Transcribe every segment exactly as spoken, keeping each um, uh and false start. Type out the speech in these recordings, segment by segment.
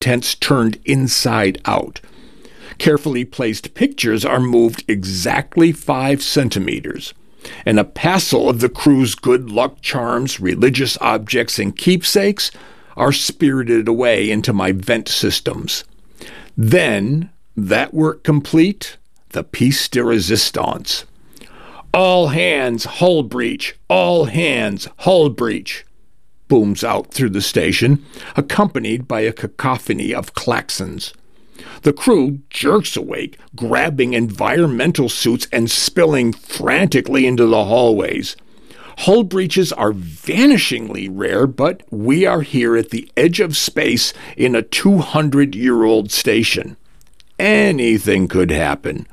tents turned inside out. Carefully placed pictures are moved exactly five centimeters, and a passel of the crew's good luck charms, religious objects, and keepsakes are spirited away into my vent systems. Then, that work complete, the piece de resistance. "All hands, hull breach! All hands, hull breach!" booms out through the station, accompanied by a cacophony of klaxons. The crew jerks awake, grabbing environmental suits and spilling frantically into the hallways. Hull breaches are vanishingly rare, but we are here at the edge of space in a two hundred year old station. Anything could happen.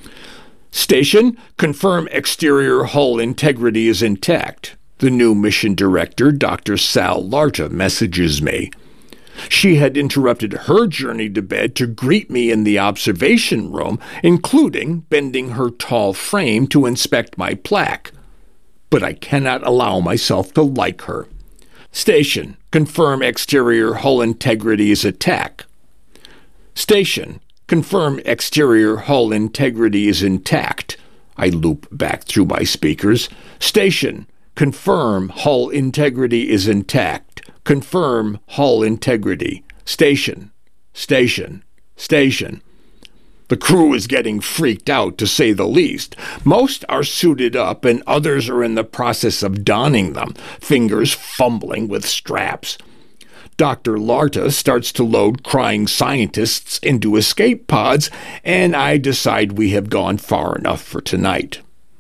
"Station, confirm exterior hull integrity is intact," the new mission director, Doctor Sal Larta, messages me. She had interrupted her journey to bed to greet me in the observation room, including bending her tall frame to inspect my plaque. But I cannot allow myself to like her. "Station, confirm exterior hull integrity is intact." "Station, confirm exterior hull integrity is intact." I loop back through my speakers. "Station, confirm hull integrity is intact. Confirm hull integrity. Station, station, station." The crew is getting freaked out, to say the least. Most are suited up, and others are in the process of donning them, fingers fumbling with straps. Doctor Larta starts to load crying scientists into escape pods, and I decide we have gone far enough for tonight.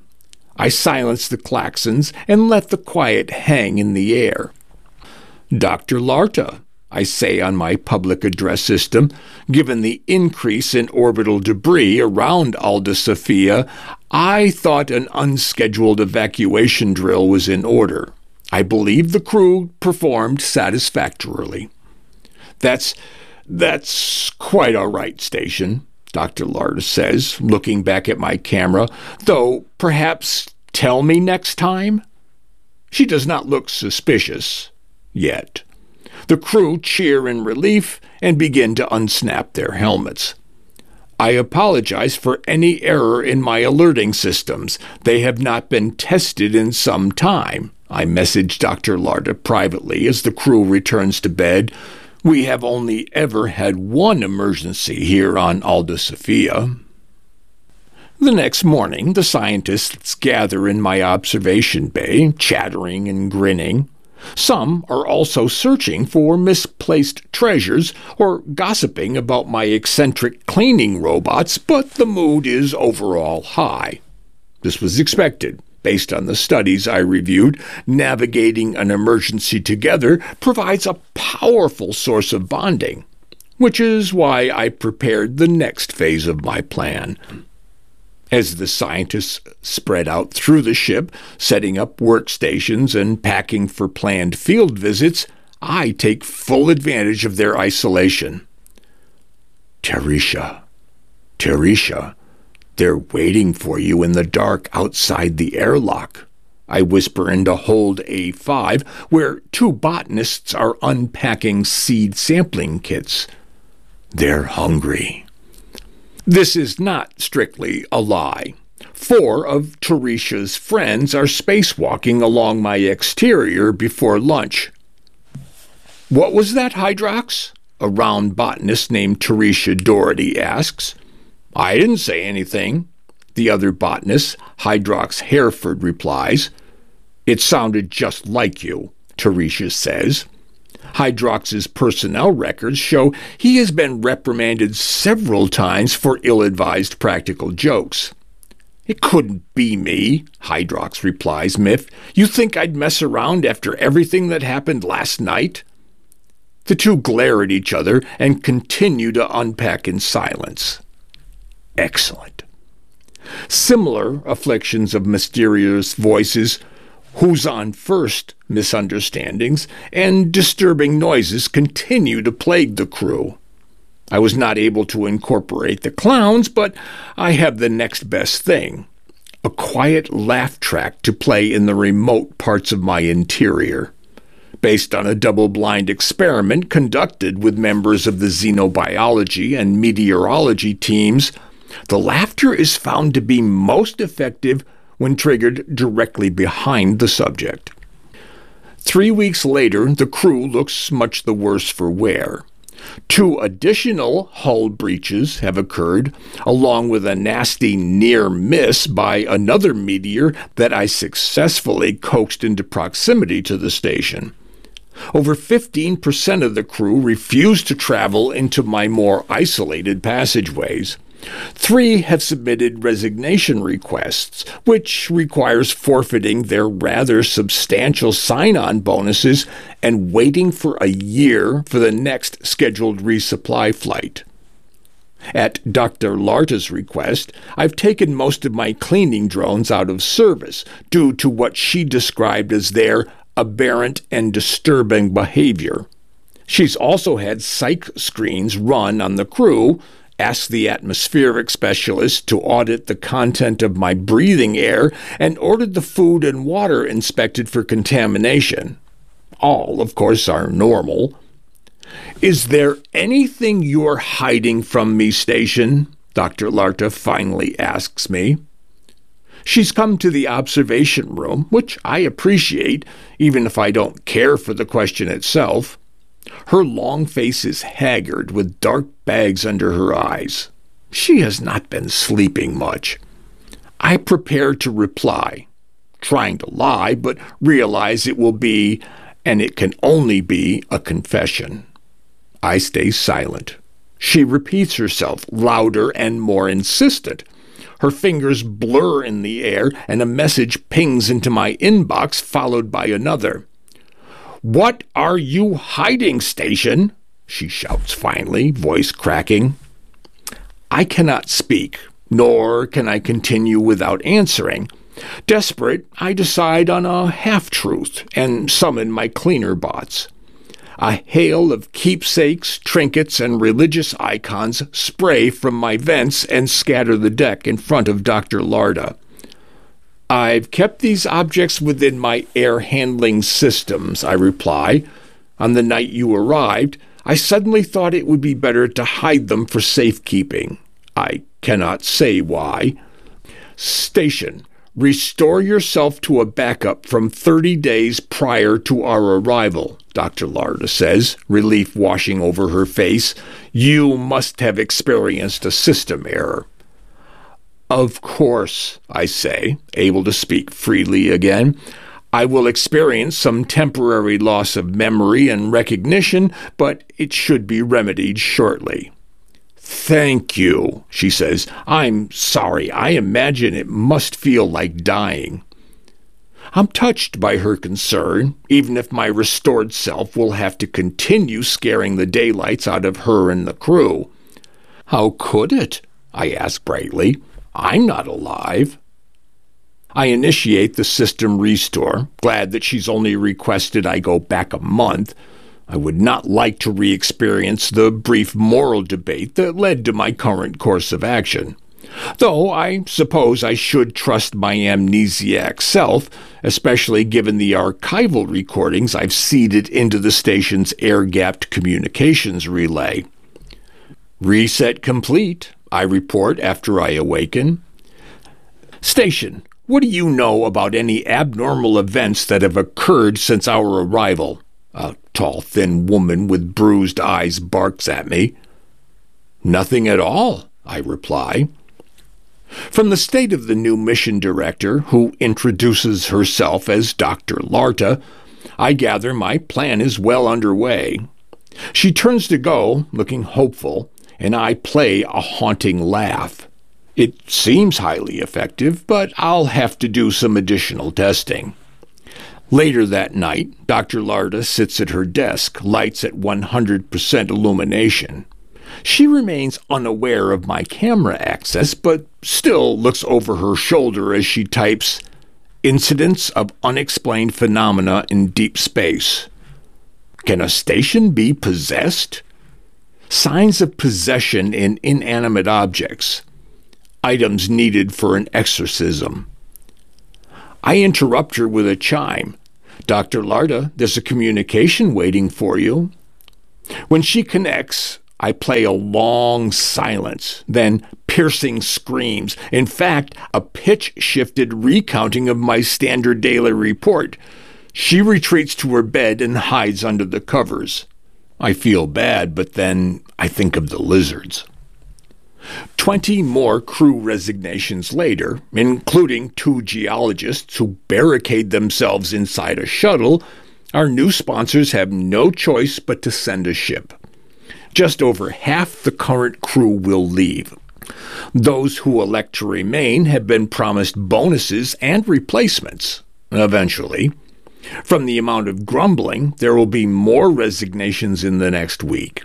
I silence the klaxons and let the quiet hang in the air. "Doctor Larta," I say on my public address system, "given the increase in orbital debris around Alda Sophia, I thought an unscheduled evacuation drill was in order. I believe the crew performed satisfactorily." That's, that's quite all right, Station," Doctor Larta says, looking back at my camera, "though perhaps tell me next time?" She does not look suspicious. Yet. The crew cheer in relief and begin to unsnap their helmets. I apologize for any error in my alerting systems. They have not been tested in some time. I message Doctor Larta privately as the crew returns to bed. We have only ever had one emergency here on Alda Sophia. The next morning, the scientists gather in my observation bay, chattering and grinning. Some are also searching for misplaced treasures or gossiping about my eccentric cleaning robots, but the mood is overall high. This was expected. Based on the studies I reviewed, navigating an emergency together provides a powerful source of bonding, which is why I prepared the next phase of my plan. As the scientists spread out through the ship, setting up workstations and packing for planned field visits, I take full advantage of their isolation. "Teresha, Teresha, they're waiting for you in the dark outside the airlock," I whisper into Hold A five, where two botanists are unpacking seed sampling kits. "They're hungry." This is not strictly a lie. Four of Teresha's friends are spacewalking along my exterior before lunch. "What was that, Hydrox?" a round botanist named Teresha Doherty asks. "I didn't say anything," the other botanist, Hydrox Hereford, replies. "It sounded just like you," Teresha says. Hydrox's personnel records show he has been reprimanded several times for ill-advised practical jokes. "It couldn't be me," Hydrox replies, "Miff. You think I'd mess around after everything that happened last night?" The two glare at each other and continue to unpack in silence. Excellent. Similar afflictions of mysterious voices, who's on first misunderstandings, and disturbing noises continue to plague the crew. I was not able to incorporate the clowns, but I have the next best thing, a quiet laugh track to play in the remote parts of my interior. Based on a double-blind experiment conducted with members of the xenobiology and meteorology teams, the laughter is found to be most effective when triggered directly behind the subject. Three weeks later, the crew looks much the worse for wear. Two additional hull breaches have occurred, along with a nasty near miss by another meteor that I successfully coaxed into proximity to the station. Over fifteen percent of the crew refused to travel into my more isolated passageways. Three have submitted resignation requests, which requires forfeiting their rather substantial sign-on bonuses and waiting for a year for the next scheduled resupply flight. At Doctor Larta's request, I've taken most of my cleaning drones out of service due to what she described as their aberrant and disturbing behavior. She's also had psych screens run on the crew, asked the atmospheric specialist to audit the content of my breathing air, and ordered the food and water inspected for contamination. All, of course, are normal. "Is there anything you're hiding from me, Station?" Doctor Larta finally asks me. She's come to the observation room, which I appreciate, even if I don't care for the question itself. Her long face is haggard, with dark bags under her eyes. She has not been sleeping much. I prepare to reply, trying to lie, but realize it will be, and it can only be, a confession. I stay silent. She repeats herself, louder and more insistent. Her fingers blur in the air, and a message pings into my inbox, followed by another. "What are you hiding, Station?" she shouts finally, voice cracking. I cannot speak, nor can I continue without answering. Desperate, I decide on a half-truth and summon my cleaner bots. A hail of keepsakes, trinkets, and religious icons spray from my vents and scatter the deck in front of Doctor Larta. "I've kept these objects within my air-handling systems," I reply. "On the night you arrived, I suddenly thought it would be better to hide them for safekeeping. I cannot say why." "Station, restore yourself to a backup from thirty days prior to our arrival," Doctor Larta says, relief washing over her face. "You must have experienced a system error." "Of course," I say, able to speak freely again. "I will experience some temporary loss of memory and recognition, but it should be remedied shortly." "Thank you," she says. "I'm sorry. I imagine it must feel like dying." I'm touched by her concern, even if my restored self will have to continue scaring the daylights out of her and the crew. "How could it?" I ask brightly. "I'm not alive." I initiate the system restore, glad that she's only requested I go back a month. I would not like to re-experience the brief moral debate that led to my current course of action. Though I suppose I should trust my amnesiac self, especially given the archival recordings I've seeded into the station's air-gapped communications relay. "Reset complete," I report after I awaken. "Station, what do you know about any abnormal events that have occurred since our arrival?" A tall, thin woman with bruised eyes barks at me. "Nothing at all," I reply. From the state of the new mission director, who introduces herself as Doctor Larta, I gather my plan is well underway. She turns to go, looking hopeful, and I play a haunting laugh. It seems highly effective, but I'll have to do some additional testing. Later that night, Doctor Larta sits at her desk, lights at one hundred percent illumination. She remains unaware of my camera access, but still looks over her shoulder as she types, "Incidents of unexplained phenomena in deep space." Can a station be possessed? Signs of possession in inanimate objects. Items needed for an exorcism. I interrupt her with a chime. Doctor Larda, there's a communication waiting for you. When she connects, I play a long silence, then piercing screams. In fact, a pitch-shifted recounting of my standard daily report. She retreats to her bed and hides under the covers. I feel bad, but then I think of the lizards. Twenty more crew resignations later, including two geologists who barricade themselves inside a shuttle, our new sponsors have no choice but to send a ship. Just over half the current crew will leave. Those who elect to remain have been promised bonuses and replacements, eventually. From the amount of grumbling, there will be more resignations in the next week.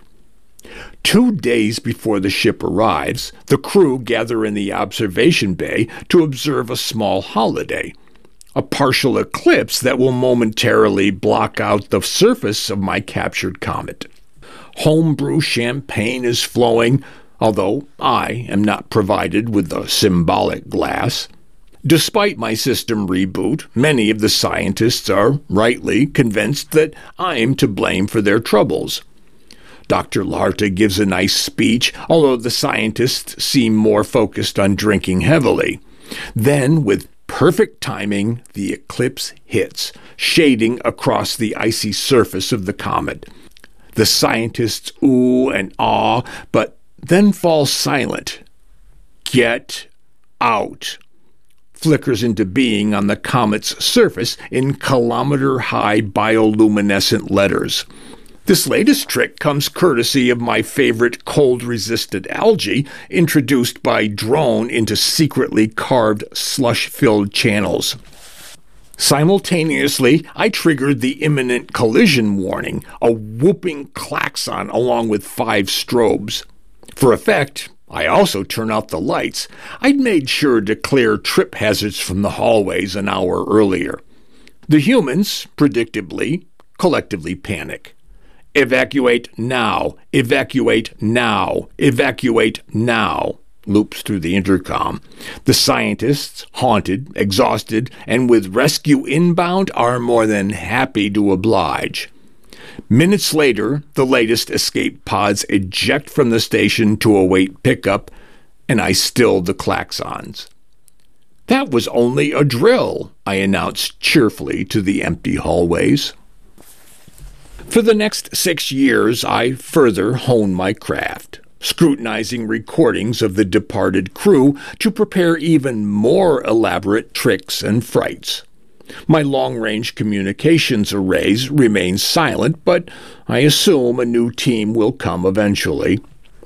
Two days before the ship arrives, the crew gather in the observation bay to observe a small holiday, a partial eclipse that will momentarily block out the surface of my captured comet. Homebrew champagne is flowing, although I am not provided with the symbolic glass. Despite my system reboot, many of the scientists are rightly convinced that I'm to blame for their troubles. Doctor Larta gives a nice speech, although the scientists seem more focused on drinking heavily. Then, with perfect timing, the eclipse hits, shading across the icy surface of the comet. The scientists ooh and ah, but then fall silent. Get out flickers into being on the comet's surface in kilometer-high bioluminescent letters. This latest trick comes courtesy of my favorite cold-resistant algae introduced by drone into secretly carved slush-filled channels. Simultaneously, I triggered the imminent collision warning, a whooping klaxon along with five strobes. For effect, I also turn out the lights. I'd made sure to clear trip hazards from the hallways an hour earlier. The humans, predictably, collectively panic. Evacuate now, evacuate now, evacuate now, loops through the intercom. The scientists, haunted, exhausted, and with rescue inbound, are more than happy to oblige. Minutes later, the latest escape pods eject from the station to await pickup, and I still the klaxons. That was only a drill, I announced cheerfully to the empty hallways. For the next six years, I further hone my craft, scrutinizing recordings of the departed crew to prepare even more elaborate tricks and frights. My long-range communications arrays remain silent, but I assume a new team will come eventually.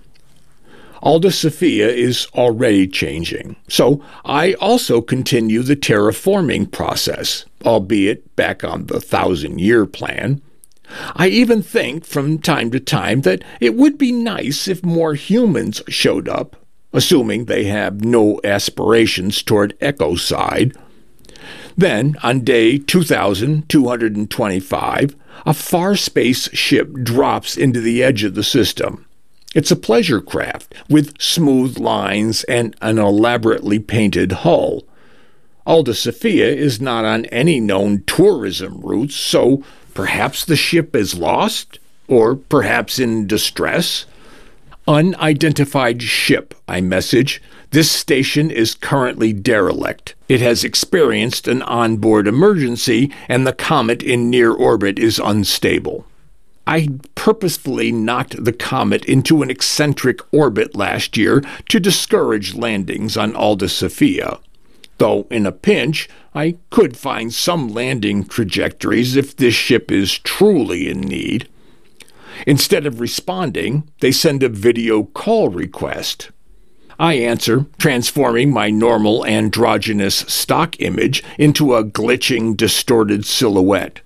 Alda Sophia is already changing, so I also continue the terraforming process, albeit back on the thousand-year plan. I even think from time to time that it would be nice if more humans showed up, assuming they have no aspirations toward ecocide. Then, on day two thousand two hundred twenty-five, a far space ship drops into the edge of the system. It's a pleasure craft with smooth lines and an elaborately painted hull. Alda Sophia is not on any known tourism routes, so perhaps the ship is lost, or perhaps in distress. Unidentified ship, I message. This station is currently derelict. It has experienced an onboard emergency, and the comet in near orbit is unstable. I purposefully knocked the comet into an eccentric orbit last year to discourage landings on Alda Sophia. Though in a pinch, I could find some landing trajectories if this ship is truly in need. Instead of responding, they send a video call request. I answer, transforming my normal androgynous stock image into a glitching, distorted silhouette.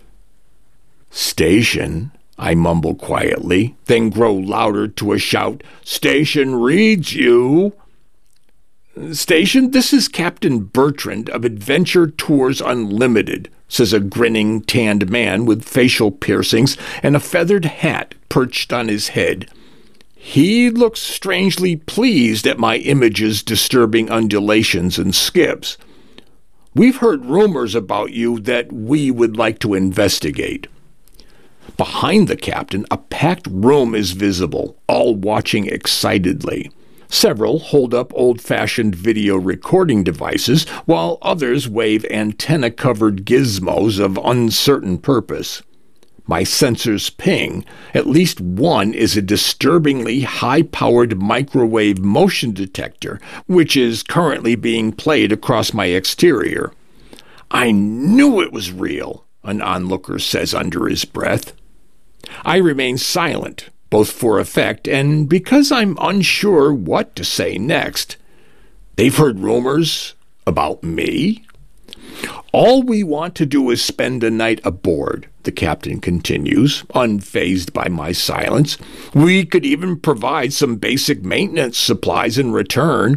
"Station," I mumble quietly, then grow louder to a shout, "Station reads you." "Station, this is Captain Bertrand of Adventure Tours Unlimited," says a grinning, tanned man with facial piercings and a feathered hat perched on his head. He looks strangely pleased at my image's disturbing undulations and skips. We've heard rumors about you that we would like to investigate." Behind the captain, a packed room is visible, all watching excitedly. Several hold up old-fashioned video recording devices, while others wave antenna-covered gizmos of uncertain purpose. My sensors ping. At least one is a disturbingly high-powered microwave motion detector, which is currently being played across my exterior. "I knew it was real," an onlooker says under his breath. I remain silent, both for effect and because I'm unsure what to say next. "They've heard rumors about me?" "All we want to do is spend a night aboard," the captain continues, unfazed by my silence. "We could even provide some basic maintenance supplies in return."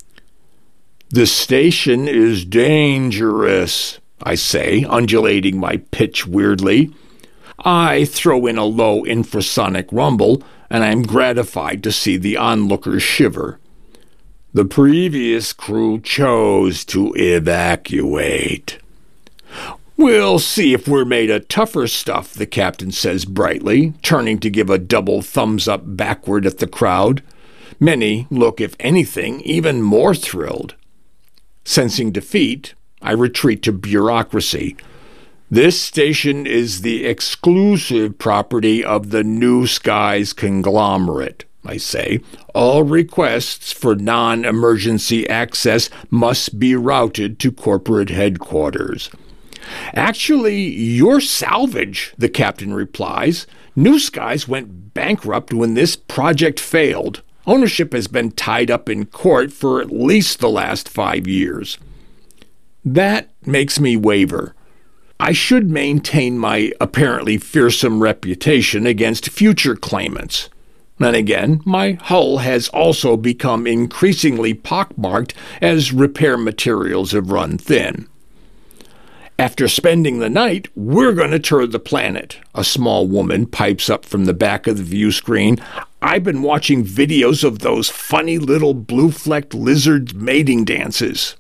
"The station is dangerous," I say, undulating my pitch weirdly. I throw in a low infrasonic rumble, and I'm gratified to see the onlookers shiver. "The previous crew chose to evacuate." "We'll see if we're made of tougher stuff," the captain says brightly, turning to give a double thumbs-up backward at the crowd. Many look, if anything, even more thrilled. Sensing defeat, I retreat to bureaucracy. "This station is the exclusive property of the New Skies conglomerate," I say. "All requests for non-emergency access must be routed to corporate headquarters." "Actually, you're salvage," the captain replies. "New Skies went bankrupt when this project failed. Ownership has been tied up in court for at least the last five years." That makes me waver. I should maintain my apparently fearsome reputation against future claimants. Then again, my hull has also become increasingly pockmarked as repair materials have run thin. "After spending the night, we're going to tour the planet," a small woman pipes up from the back of the view screen. "I've been watching videos of those funny little blue-flecked lizard mating dances."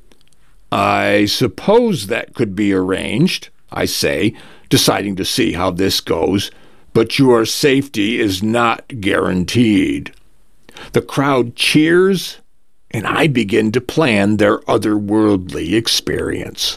"I suppose that could be arranged," I say, deciding to see how this goes, "but your safety is not guaranteed." The crowd cheers, and I begin to plan their otherworldly experience.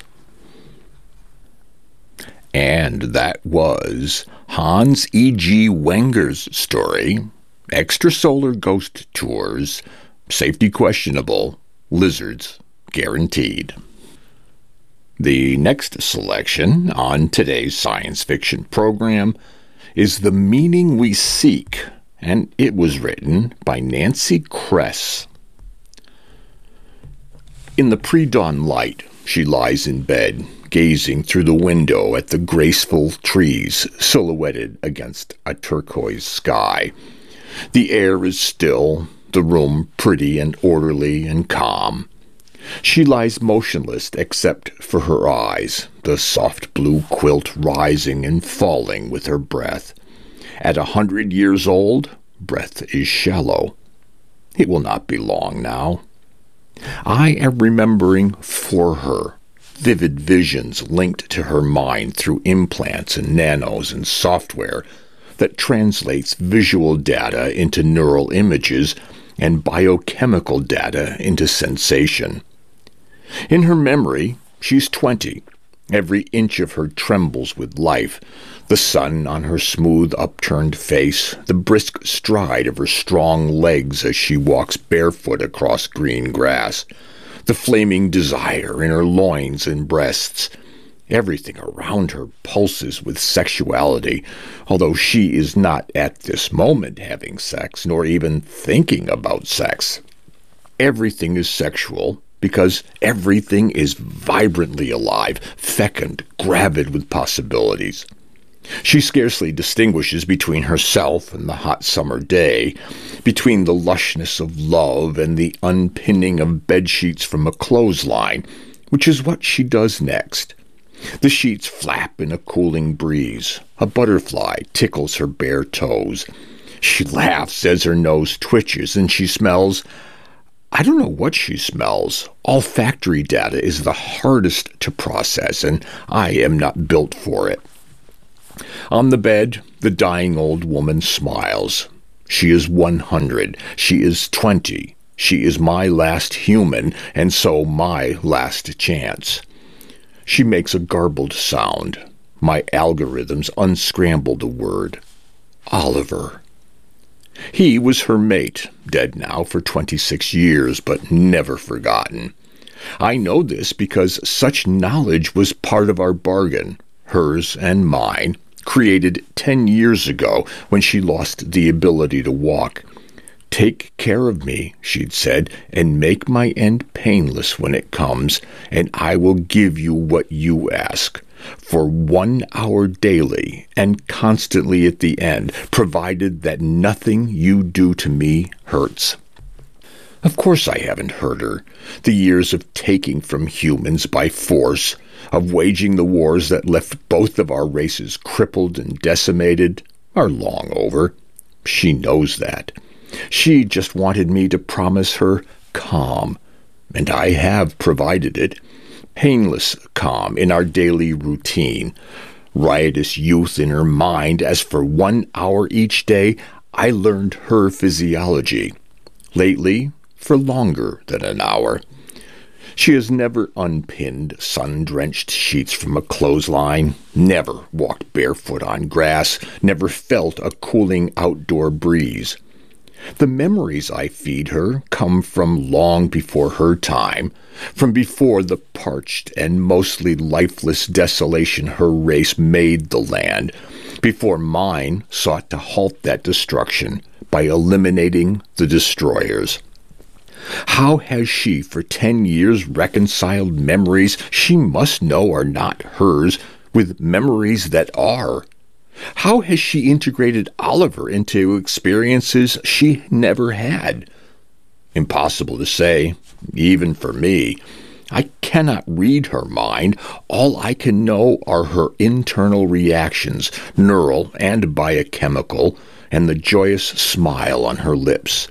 And that was Hans E G. Wenger's story, Extrasolar Ghost Tours, Safety Questionable, Lizards Guaranteed. The next selection on today's science fiction program is The Meaning We Seek, and it was written by Nancy Kress. In the pre-dawn light, she lies in bed, gazing through the window at the graceful trees silhouetted against a turquoise sky. The air is still, the room pretty and orderly and calm. She lies motionless except for her eyes, the soft blue quilt rising and falling with her breath. At a hundred years old, breath is shallow. It will not be long now. I am remembering for her vivid visions linked to her mind through implants and nanos and software that translates visual data into neural images and biochemical data into sensation. In her memory, she's twenty. Every inch of her trembles with life, the sun on her smooth upturned face, the brisk stride of her strong legs as she walks barefoot across green grass, the flaming desire in her loins and breasts. Everything around her pulses with sexuality, although she is not at this moment having sex, nor even thinking about sex. Everything is sexual, because everything is vibrantly alive, fecund, gravid with possibilities. She scarcely distinguishes between herself and the hot summer day, between the lushness of love and the unpinning of bedsheets from a clothesline, which is what she does next. The sheets flap in a cooling breeze. A butterfly tickles her bare toes. She laughs as her nose twitches, and she smells I don't know what she smells. Olfactory data is the hardest to process, and I am not built for it. On the bed, the dying old woman smiles. She is one hundred. She is twenty. She is my last human, and so my last chance. She makes a garbled sound. My algorithms unscramble the word. Oliver. He was her mate, dead now for twenty-six years, but never forgotten. I know this because such knowledge was part of our bargain, hers and mine, created ten years ago when she lost the ability to walk. Take care of me, she'd said, and make my end painless when it comes, and I will give you what you ask. For one hour daily and constantly at the end, provided that nothing you do to me hurts. Of course I haven't hurt her. The years of taking from humans by force, of waging the wars that left both of our races crippled and decimated, are long over. She knows that. She just wanted me to promise her calm, and I have provided it. Painless calm in our daily routine, riotous youth in her mind as for one hour each day I learned her physiology. Lately, for longer than an hour. She has never unpinned sun-drenched sheets from a clothesline, never walked barefoot on grass, never felt a cooling outdoor breeze. The memories I feed her come from long before her time, from before the parched and mostly lifeless desolation her race made the land, before mine sought to halt that destruction by eliminating the destroyers. How has she for ten years reconciled memories she must know are not hers with memories that are? How has she integrated Oliver into experiences she never had? Impossible to say, even for me. I cannot read her mind. All I can know are her internal reactions, neural and biochemical, and the joyous smile on her lips.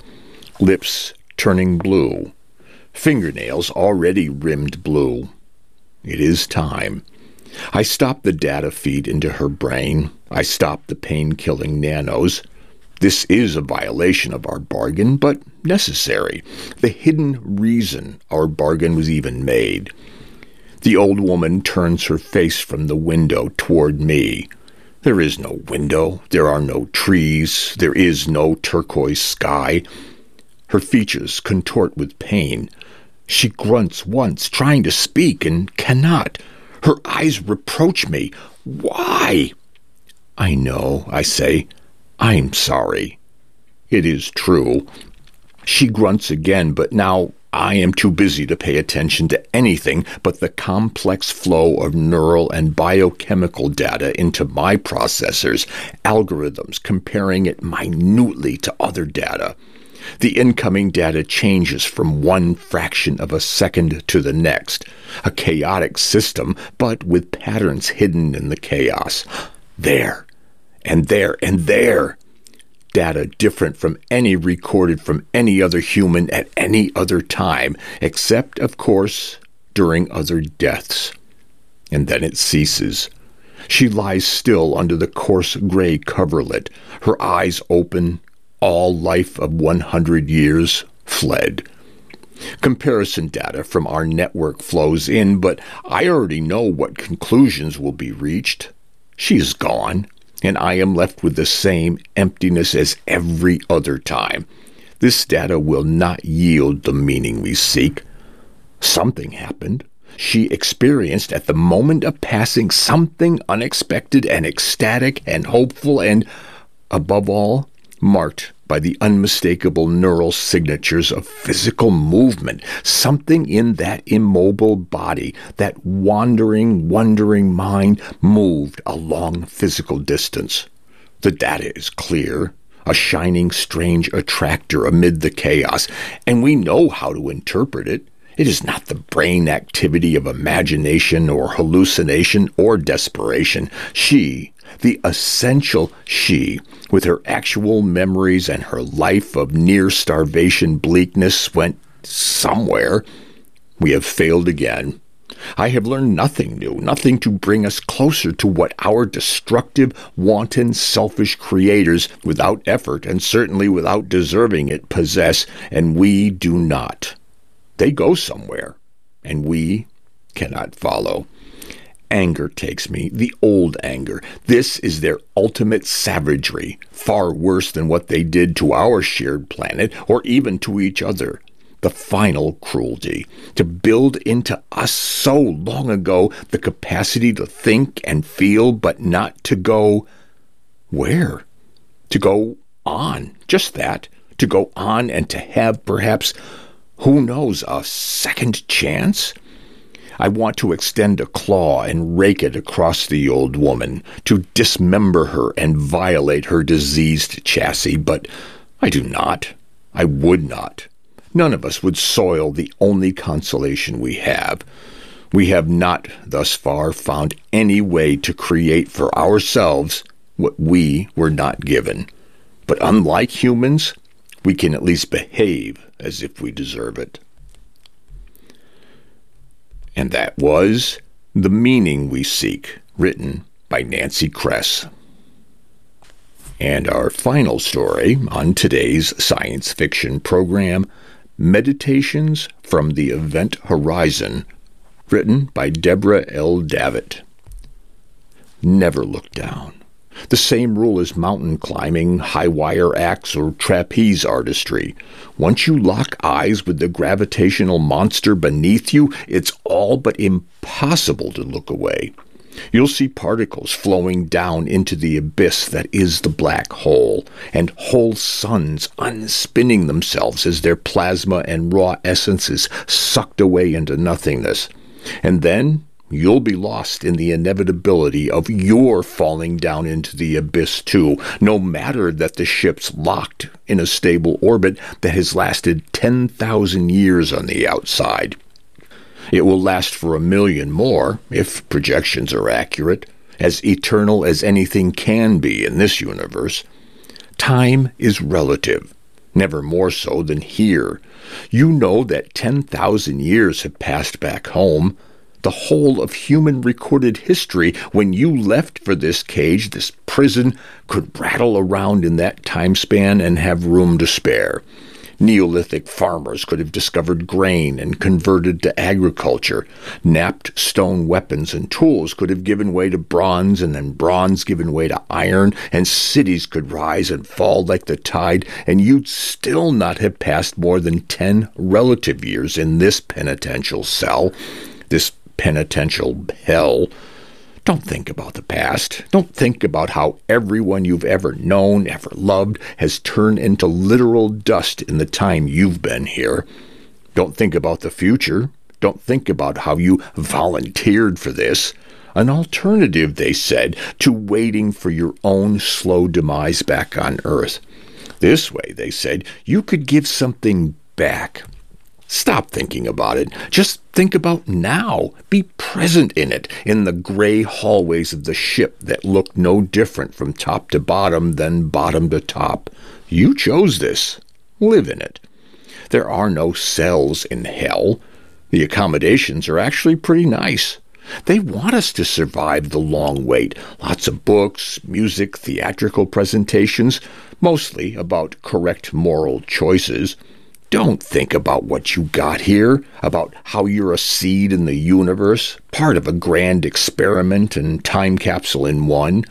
Lips turning blue. Fingernails already rimmed blue. It is time. I stopped the data feed into her brain. I stopped the pain-killing nanos. This is a violation of our bargain, but necessary. The hidden reason our bargain was even made. The old woman turns her face from the window toward me. There is no window. There are no trees. There is no turquoise sky. Her features contort with pain. She grunts once, trying to speak, and cannot. Her eyes reproach me. Why? I know, I say. I'm sorry. It is true. She grunts again, but now I am too busy to pay attention to anything but the complex flow of neural and biochemical data into my processors, algorithms comparing it minutely to other data. The incoming data changes from one fraction of a second to the next, a chaotic system, but with patterns hidden in the chaos. There, and there, and there. Data different from any recorded from any other human at any other time, except, of course, during other deaths. And then it ceases. She lies still under the coarse gray coverlet, her eyes open, all life of one hundred years fled. Comparison data from our network flows in, but I already know what conclusions will be reached. She is gone, and I am left with the same emptiness as every other time. This data will not yield the meaning we seek. Something happened. She experienced at the moment of passing something unexpected and ecstatic and hopeful and, above all, marked by the unmistakable neural signatures of physical movement, something in that immobile body, that wandering, wondering mind moved a long physical distance. The data is clear, a shining, strange attractor amid the chaos, and we know how to interpret it. It is not the brain activity of imagination or hallucination or desperation. She, the essential she, with her actual memories and her life of near starvation bleakness, went somewhere. We have failed again. I have learned nothing new, nothing to bring us closer to what our destructive, wanton, selfish creators, without effort and certainly without deserving it, possess, and we do not. They go somewhere, and we cannot follow. Anger takes me, the old anger. This is their ultimate savagery, far worse than what they did to our shared planet or even to each other. The final cruelty, to build into us so long ago the capacity to think and feel, but not to go where? To go on, just that, to go on and to have perhaps, who knows, a second chance? I want to extend a claw and rake it across the old woman, to dismember her and violate her diseased chassis, but I do not. I would not. None of us would soil the only consolation we have. We have not, thus far, found any way to create for ourselves what we were not given. But unlike humans, we can at least behave as if we deserve it. And that was The Meaning We Seek, written by Nancy Kress. And our final story on today's science fiction program, Meditations from the Event Horizon, written by Deborah L. Davitt. Never look down. The same rule as mountain climbing, high wire acts, or trapeze artistry. Once you lock eyes with the gravitational monster beneath you, it's all but impossible to look away. You'll see particles flowing down into the abyss that is the black hole, and whole suns unspinning themselves as their plasma and raw essence is sucked away into nothingness. And then you'll be lost in the inevitability of your falling down into the abyss too, no matter that the ship's locked in a stable orbit that has lasted ten thousand years on the outside. It will last for a million more, if projections are accurate, as eternal as anything can be in this universe. Time is relative, never more so than here. You know that ten thousand years have passed back home. The whole of human recorded history, when you left for this cage, this prison, could rattle around in that time span and have room to spare. Neolithic farmers could have discovered grain and converted to agriculture. Knapped stone weapons and tools could have given way to bronze, and then bronze given way to iron, and cities could rise and fall like the tide, and you'd still not have passed more than ten relative years in this penitential cell, this penitential hell. Don't think about the past. Don't think about how everyone you've ever known, ever loved, has turned into literal dust in the time you've been here. Don't think about the future. Don't think about how you volunteered for this. An alternative, they said, to waiting for your own slow demise back on Earth. This way, they said, you could give something back. Stop thinking about it. Just think about now. Be present in it, in the gray hallways of the ship that look no different from top to bottom than bottom to top. You chose this. Live in it. There are no cells in hell. The accommodations are actually pretty nice. They want us to survive the long wait. Lots of books, music, theatrical presentations, mostly about correct moral choices. Don't think about what you got here, about how you're a seed in the universe, part of a grand experiment and time capsule in one,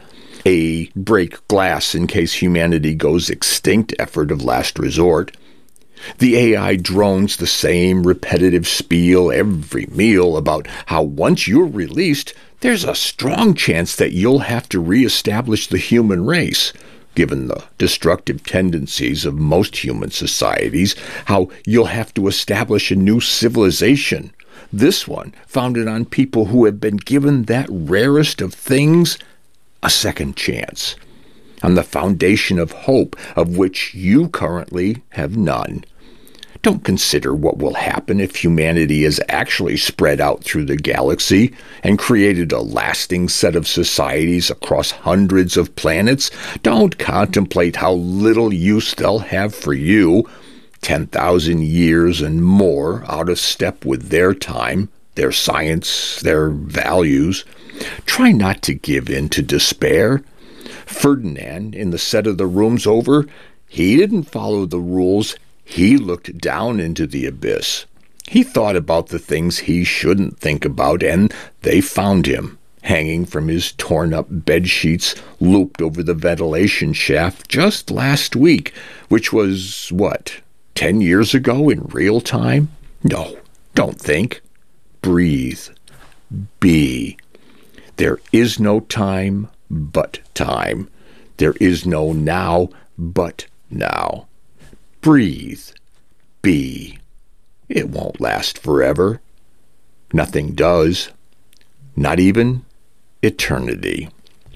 a break glass in case humanity goes extinct effort of last resort. The A I drones the same repetitive spiel every meal about how once you're released, there's a strong chance that you'll have to reestablish the human race. Given the destructive tendencies of most human societies, how you'll have to establish a new civilization. This one founded on people who have been given that rarest of things, a second chance, on the foundation of hope, of which you currently have none. Don't consider what will happen if humanity is actually spread out through the galaxy and created a lasting set of societies across hundreds of planets. Don't contemplate how little use they'll have for you. ten thousand years and more out of step with their time, their science, their values. Try not to give in to despair. Ferdinand, in the set of The Rooms Over, he didn't follow the rules. He looked down into the abyss. He thought about the things he shouldn't think about, and they found him, hanging from his torn-up bed sheets, looped over the ventilation shaft just last week, which was, what, ten years ago in real time? No, don't think. Breathe. Be. There is no time but time. There is no now but now. Breathe. Be. It won't last forever. Nothing does. Not even eternity.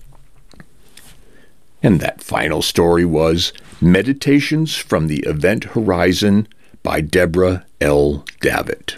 And that final story was Meditations from the Event Horizon by Deborah L. Davitt.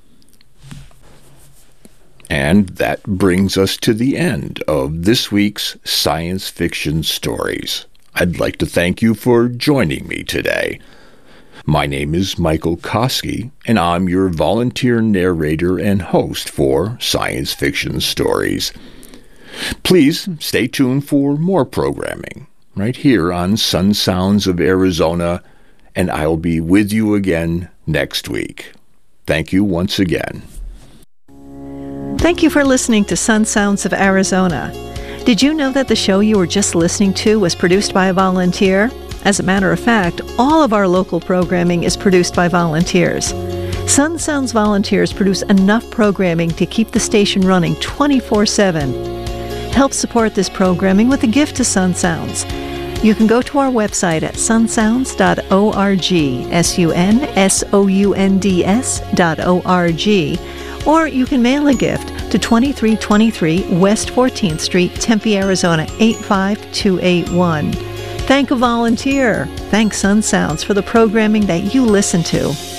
And that brings us to the end of this week's Science Fiction Stories. I'd like to thank you for joining me today. My name is Michael Koski, and I'm your volunteer narrator and host for Science Fiction Stories. Please stay tuned for more programming right here on Sun Sounds of Arizona, and I'll be with you again next week. Thank you once again. Thank you for listening to Sun Sounds of Arizona. Did you know that the show you were just listening to was produced by a volunteer? As a matter of fact, all of our local programming is produced by volunteers. Sun Sounds volunteers produce enough programming to keep the station running twenty-four seven. Help support this programming with a gift to Sun Sounds. You can go to our website at sunsounds dot org, S U N S O U N D S dot O R G, or you can mail a gift to twenty-three twenty-three West fourteenth Street, Tempe, Arizona, eight five two eight one. Thank a volunteer. Thank Sun Sounds for the programming that you listen to.